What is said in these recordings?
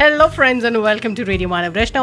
Hello friends and welcome to radio Manav Rachna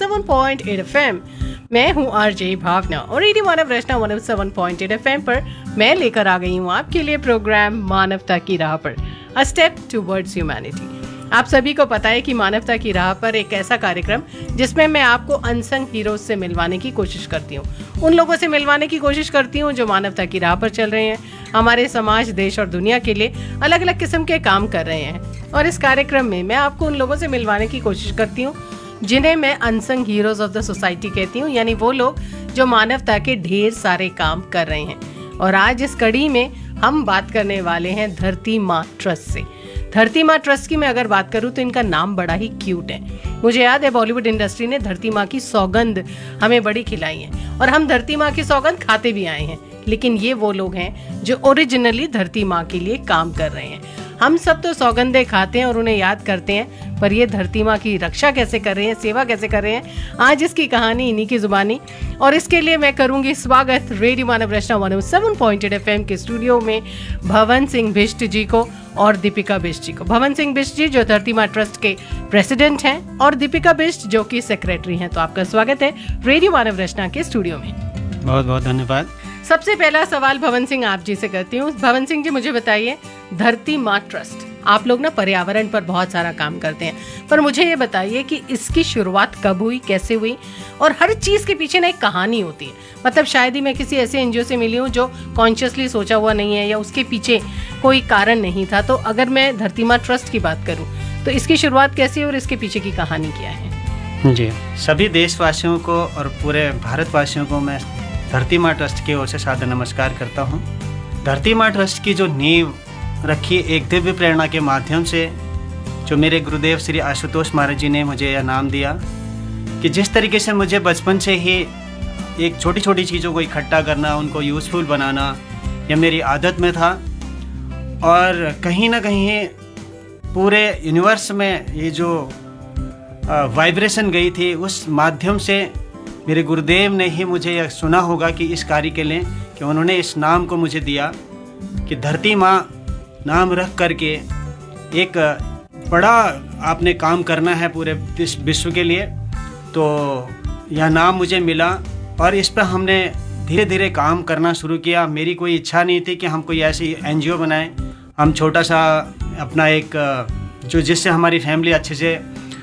107.8 FM। मैं हूं RJ भावना और radio मानव रचना 107.8 FM पर मैं लेकर आ गई हूं आपके लिए प्रोग्राम मानवता की राह पर, अ स्टेप टुवर्ड्स ह्यूमैनिटी। आप सभी को पता है कि मानवता की राह पर एक ऐसा कार्यक्रम जिसमें मैं आपको अनसंग हीरोज से मिलवाने की कोशिश करती हूँ, उन लोगों से मिलवाने की कोशिश करती हूँ जो मानवता की राह पर चल रहे हैं, हमारे समाज, देश और दुनिया के लिए अलग अलग किस्म के काम कर रहे हैं। और इस कार्यक्रम में मैं आपको उन लोगों से मिलवाने की कोशिश करती हूँ जिन्हें मैं unsung heroes of the society कहती हूँ, यानी वो लोग जो मानवता के ढेर सारे काम कर रहे हैं। और आज इस कड़ी में हम बात करने वाले हैं धरती माँ ट्रस्ट से। धरती माँ ट्रस्ट की मैं अगर बात करूं तो इनका नाम बड़ा ही क्यूट है। मुझे याद है बॉलीवुड इंडस्ट्री ने धरती माँ की सौगंध हमें बड़ी खिलाई है और हम धरती माँ की सौगंध खाते भी आए हैं, लेकिन ये वो लोग हैं जो ओरिजिनली धरती माँ के लिए काम कर रहे हैं। हम सब तो सौगंधें खाते हैं और उन्हें याद करते हैं, पर ये धरती माँ की रक्षा कैसे कर रहे हैं, सेवा कैसे कर रहे हैं, आज इसकी कहानी इन्हीं की जुबानी। और इसके लिए मैं करूंगी स्वागत रेडियो मानव रचना 107.8 FM के स्टूडियो में भवन सिंह बिष्ट जी को और दीपिका बिष्ट जी को। भवन सिंह बिष्ट जी जो धरती माँ ट्रस्ट के प्रेसिडेंट हैं और दीपिका बिष्ट जो कि सेक्रेटरी हैं। तो आपका स्वागत है रेडियो मानव रचना के स्टूडियो में। बहुत बहुत धन्यवाद। सबसे पहला सवाल भवन सिंह आप जी से करती हूँ। भवन सिंह जी मुझे बताइए, धरती माँ ट्रस्ट, आप लोग ना पर्यावरण पर बहुत सारा काम करते हैं, पर मुझे ये बताइए कि इसकी शुरुआत कब हुई, कैसे हुई, और हर चीज़ के पीछे ना एक कहानी होती है। मतलब शायद ही मैं किसी ऐसे एनजीओ से मिली हूँ जो कॉन्शियसली सोचा हुआ नहीं है या उसके पीछे कोई कारण नहीं था। तो अगर मैं धरती माँ ट्रस्ट की बात करूँ तो इसकी शुरुआत कैसी और इसके पीछे की कहानी क्या है? जी, सभी देशवासियों को और पूरे भारतवासियों को मैं धरती माँ ट्रस्ट की ओर से सादर नमस्कार करता हूँ। धरती माँ ट्रस्ट की जो नींव रखी एक दिव्य प्रेरणा के माध्यम से, जो मेरे गुरुदेव श्री आशुतोष महाराज जी ने मुझे यह नाम दिया कि जिस तरीके से मुझे बचपन से ही एक छोटी छोटी चीज़ों को इकट्ठा करना, उनको यूज़फुल बनाना, यह मेरी आदत में था। और कहीं ना कहीं पूरे यूनिवर्स में ये जो वाइब्रेशन गई थी, उस माध्यम से मेरे गुरुदेव ने ही मुझे यह सुना होगा कि इस कार्य के लिए कि उन्होंने इस नाम को मुझे दिया कि धरती माँ नाम रख करके एक बड़ा आपने काम करना है पूरे विश्व के लिए। तो यह नाम मुझे मिला और इस पर हमने धीरे धीरे काम करना शुरू किया। मेरी कोई इच्छा नहीं थी कि हम कोई ऐसी एनजीओ बनाएं। हम छोटा सा अपना एक जो जिससे हमारी फैमिली अच्छे से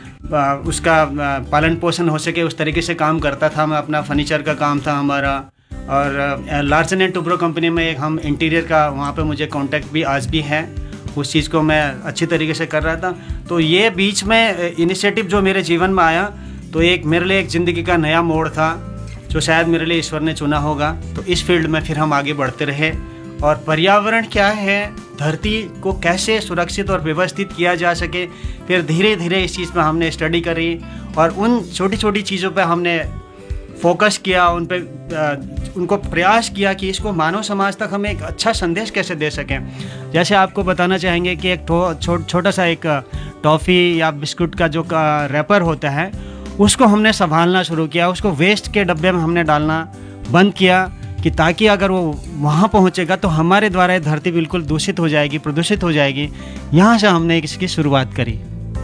उसका पालन पोषण हो सके उस तरीके से काम करता था। मैं अपना फर्नीचर का काम था हमारा, और लार्सन एंड टुब्रो कंपनी में एक हम इंटीरियर का, वहाँ पे मुझे कांटेक्ट भी आज भी है। उस चीज़ को मैं अच्छी तरीके से कर रहा था। तो ये बीच में इनिशिएटिव जो मेरे जीवन में आया, तो एक मेरे लिए एक ज़िंदगी का नया मोड़ था जो शायद मेरे लिए ईश्वर ने चुना होगा। तो इस फील्ड में फिर हम आगे बढ़ते रहे। और पर्यावरण क्या है, धरती को कैसे सुरक्षित और व्यवस्थित किया जा सके, फिर धीरे धीरे इस चीज़ पर हमने स्टडी करी और उन छोटी छोटी चीज़ों पर हमने फोकस किया, उन पे उनको प्रयास किया कि इसको मानव समाज तक हम एक अच्छा संदेश कैसे दे सकें। जैसे आपको बताना चाहेंगे कि एक छोटा सा एक टॉफ़ी या बिस्कुट का जो रैपर होता है, उसको हमने संभालना शुरू किया। उसको वेस्ट के डब्बे में हमने डालना बंद किया कि ताकि अगर वो वहाँ पहुँचेगा तो हमारे द्वारा ये धरती बिल्कुल दूषित हो जाएगी, प्रदूषित हो जाएगी। यहाँ से हमने इसकी शुरुआत करी।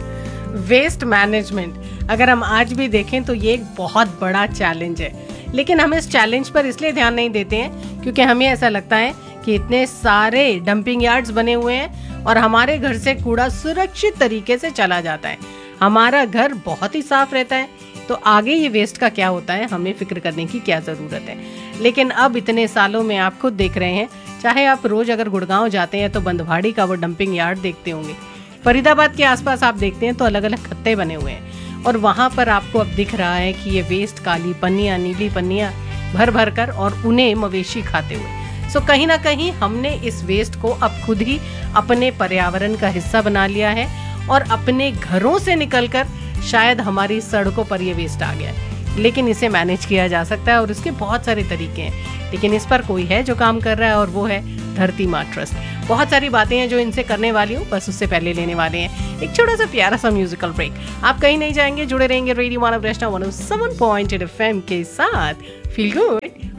वेस्ट मैनेजमेंट अगर हम आज भी देखें तो ये एक बहुत बड़ा चैलेंज है, लेकिन हम इस चैलेंज पर इसलिए ध्यान नहीं देते हैं क्योंकि हमें ऐसा लगता है कि इतने सारे डंपिंग यार्ड्स बने हुए हैं और हमारे घर से कूड़ा सुरक्षित तरीके से चला जाता है, हमारा घर बहुत ही साफ रहता है, तो आगे ये वेस्ट का क्या होता है हमें फिक्र करने की क्या ज़रूरत है। लेकिन अब इतने सालों में आप खुद देख रहे हैं, चाहे आप रोज़ अगर गुड़गांव जाते हैं तो बंदवाड़ी का वो डंपिंग यार्ड देखते होंगे, फरीदाबाद के आसपास आप देखते हैं तो अलग अलग खत्ते बने हुए हैं और वहाँ पर आपको अब दिख रहा है कि ये वेस्ट, काली पन्नियाँ, नीली पन्नियाँ भर भर कर और उन्हें मवेशी खाते हुए। सो कहीं ना कहीं हमने इस वेस्ट को अब खुद ही अपने पर्यावरण का हिस्सा बना लिया है और अपने घरों से निकलकर शायद हमारी सड़कों पर ये वेस्ट आ गया है। लेकिन इसे मैनेज किया जा सकता है और इसके बहुत सारे तरीके हैं, लेकिन इस पर कोई है जो काम कर रहा है और वो है धरती माँ ट्रस्ट। बहुत सारी बातें हैं जो इनसे करने वाली हूँ, बस उससे पहले लेने वाले हैं एक छोटा सा प्यारा सा म्यूजिकल ब्रेक। आप कहीं नहीं जाएंगे, जुड़े रहेंगे रेडियो मानव रचना 107.8 FM के साथ। Feel good.